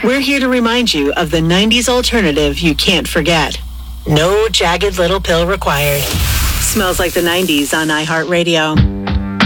We're here to remind you of the 90s alternative you can't forget. No jagged little pill required. Smells Like the 90s on iHeartRadio.